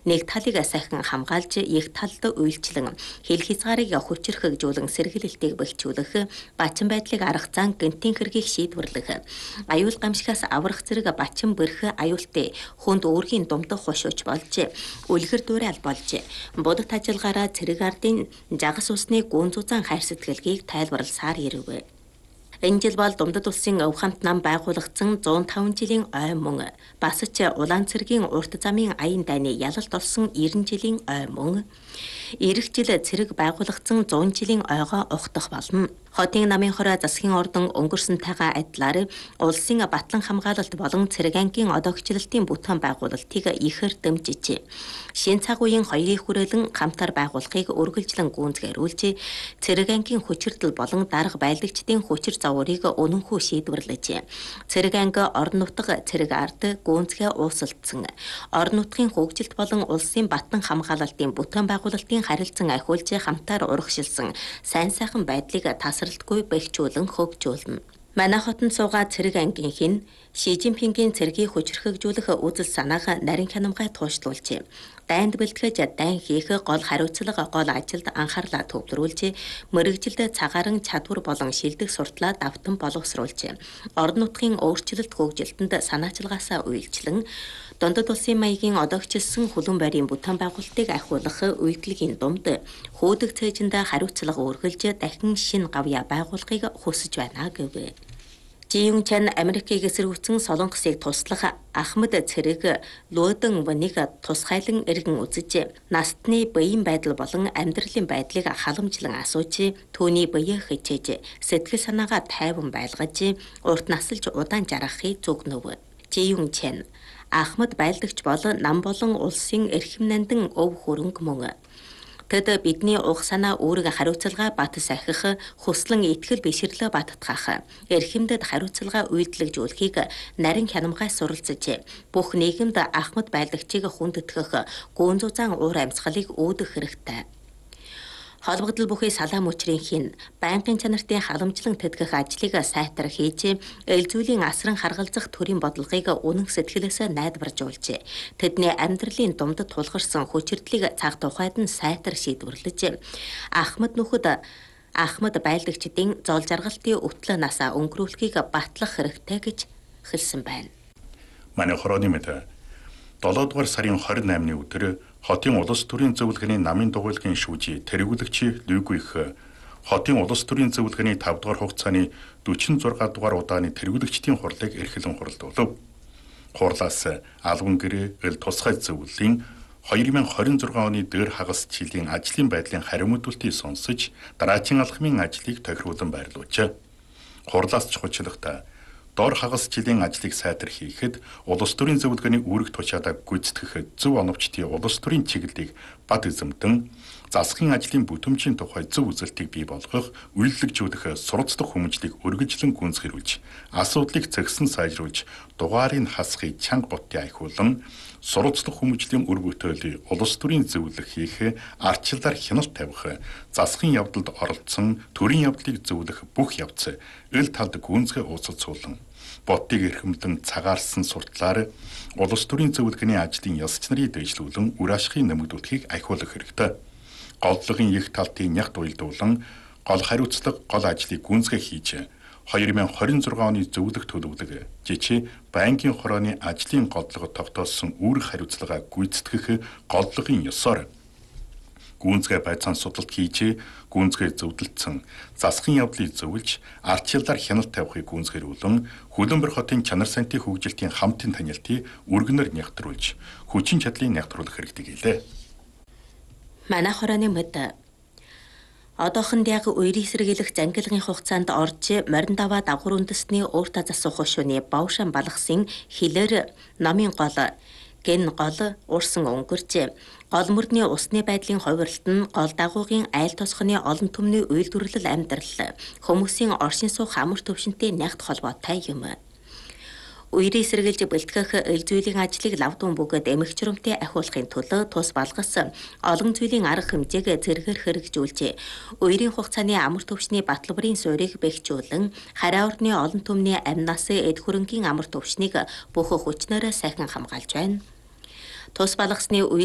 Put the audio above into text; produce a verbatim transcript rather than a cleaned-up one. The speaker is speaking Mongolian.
нэг талыг сайхан хамгаалж, их талд үйлчлэн хил хязгаарыг хүчирхэгжүүлэн сэргийлэлтийг бэхжүүлэх, бачин байдлыг арга зан гэнтийн хэргийг шийдвэрлэх, аюул гамшигаас аврах зэрэг бачин бэрх аюултай хүнд үүргийн думдах хушууч болж, үлгэр дуурайл болж, будагт ажиллагаараа цэрэг ардын жагас усны гүн зузаан хайр сэтгэлгийг тайлбарласаар ирэв. Энэ жил бол Думдад улсын өв хамт нам байгуулагдсан зуун таван жилийн ой мөн, бас ч Улаан цэргийн урт замын аян дайны ялалт болсон эрдэнэ жилийн ой мөн. Ирэх жил цэрэг байгуулагдсан зуун жилийн ойгоо ухтах болно. Хотын намын хороо засгийн ордон өнгөрсөнтэйгээ адилаар улсын батлан хамгаалалт болон цэрэг ангийн одоогчлалтын бүтээн байгуулалтыг ихээр дэмжиж, шин цаг үеийн хоёрын хүрээлэн хамтар байгуулахыг үргэлжлэн гүйцэтгүүлж, цэрэг ангийн хүчирдэл болон дарга байлдагчдын хүчир завуурыг өнөнхөө шийдвэрлэж, цэрэг анги орон нутаг цэрэг ард гүйцэтгэе уусалдсан, орон нутгийн хөгжилт болон улсын батлан хамгаалалтын бүтээн байгуулалтын харилцан ахиулж хамтаар урагшилсан сайн сайхан байдлыг тасралтгүй бэхжүүлэн хөгжүүлнэ. Манай хотод суугаа цэрэг ангийн хин Ши Жинпингийн цэргийг хүчирхэгжүүлэх үзэл санааг нарийн хянамгай туушлуулж, дайнд бэлтгэж дайн хийх гол хариуцлага гол ажилд анхаарлаа төвлөрүүлж, мэрэгжилд цагааран чадвар болон шилдэг суртлаа давтан боловсруулж, орон нутгийн өөрчлөлт хөгжилтөнд санаачилгаасаа үйлчлэн, Дундад улсын маягийн одоогчлсон хөлөн байрын бүтээн байгуулалтыг ахиулах үйлдэлгийн думд хөөдөг цээжинд хариуцлага үргэлж дахин шин гавья байгуулахыг хүсэж байна гэв. Жиюн Чан Америкийг эсэргүүцэн Солонгосыг туслах Ахмад цэрэг Луодон ванийг тусгайлан эргэн үзэж, настны биеийн байдал болон амьдралын байдлыг халамжлан асууж, түүний биеэ хичээж, сэтгэл санаагаа тайван байлгаж, урт насалж удаан жаргахыг зүгнөв. Жиюн Чан Ахмад байлдагч бол нам болон улсын эрхэм нандин өв хөрөнгө мөн. Тэд бидний уг санаа үүрэг хариуцлага бат сахих, хүслэн итгэл бишрлээ баттгах, эрхэмдэд хариуцлага үйлдэлжүүлэхийг нарийн хянамгай суралцж, бүх нийгэмд Ахмад байлдагчийг хүндэтгэх гүн зузаан уур амьсгалыг үүдэх хэрэгтэй. Холбогдол бүхий салаа мөчрийн хин байнгын чанартын халамжлан тэтгэх ажлыг сайтар хийж, эл зүйлийн асран харгалзах төрийн бодлогыг үнэн сэтгэлээсээ найдваржуулж, тэдний амьдралын думдад тулгарсан хүчирдлийг цаг тухайд нь сайтар шийдвэрлэж, Ахмад нөхөд Ахмад байлдагчдын зол жаргалтын өтлөө насаа өнгөрүүлэхийг батлах хэрэгтэй гэж хэлсэн байна. Манай хорооны мэд долоо дугаар сарын хорин наймны өдөр хотын улс төрийн зөвлөгийн намын дугуйлгын шүүжи тэргүүлэгч Лүгүйх хотын улс төрийн зөвлөгийн тав дугаар хугацааны дөрвөн зургаан дугаар удааны тэргүүлэгчдийн хурлыг эрхлэн хуралдуулав. Хурлаас албан гэрээ эл тусгай зөвлөлийн две тысячи двадцать шесть оны дээр хагас жилийн ажлын байдлын хариумтуултыг сонсож, дараагийн алхмын ажлыг тохируулан байрлуулжээ. Хурлаас чухалчлахта дор хагас жилийн ажлыг сайтар хийхэд улс төрийн зөвлөгөөний үүрэг тушаалаа гүйцэтгэх зөв оновчтын улс төрийн чиглэлийг бат эзэмтэн, засгийн ажлын бүтэмжийн тухай зөв үзэлтийг бий болгох, үйлчлэгжүүлэх суралцдаг хүмүүжлийг үргэлжлэн гүйцэтгүүлж, асуудлыг цэгсэн сайжруулж, дугаарыг хасахыг чанга бутын ахиулан, суралцдаг хүмүүжлийн үр бүтээлийг улс төрийн зөвлөх хийх, ардчилаар хяналт тавих, засгийн явдалд оролцсон, төрийн явдлыг зөвлөх бүх явц эл талд гүйцэтгэх ууцалцуулан, бодтыг эрхэмлэн цагаарсан суртлаар улс төрийн зөвлөгөөний ажлын ёсч нарыг дэвшлүүлэн үр ашигыг нэмэгдүүлэхийг ахиулах хэрэгтэй. Голдлогын их талтын нягт уялдуулан гол хариуцлага гол ажлыг гүйцэтгэх хийж, две тысячи двадцать шесть оны зөвлөх төлөвлөг жичи байнгын хорооны ажлын голдлого тогтоосон үүрэг хариуцлагаа гүйцэтгэх голдлогын ёсоор гүйцэтгэх байцаан судалт хийж, гүйцэтгэх зөвдөлдсөн, засгийн явдлыг зөвлөж, ардчилаар хяналт тавихыг гүйцэтгүүлэн, Хөлбөмбөр хотын чанар сантын хөгжилтийн хамтын танилтыг үргэнээр нягтруулж, хүчин чадлыг нягтруулах хэрэгтэй гэлээ. Манай хорооны мэд одоохонд яг үерийн сэргийлэх зангилгын хугацаанд орж морин даваа дагвар үндэсний ууртаа засах хушууны бавшан балгасын хилээр намын гол гэн гол уурсан өнгөрч, гол мөрдний усны байдлын хувирлт нь гол дагуугийн айл тосхоны олон түмний үйлдвэрлэл амьдрал, хүмүүсийн оршин суух амар төвшөнтэй нягт холбоотой юм. Үерийн сэргийлж бэлтгэх эл зүйлийн ажлыг лав дуун бөгөөд эмх журамтай ахиулахын төлөө тус балгас олон зүйлийн арга хэмжээг зэрэгээр хэрэгжүүлж, үерийн хугацааны амар төвшний баталбарын суурийг бэхжүүлэн, хараа орны олон түмний амнаас эд хөрөнгийн амар төвшнийг бүх хүчнээрээ сайхан хамгаалж байна. Тус балгасны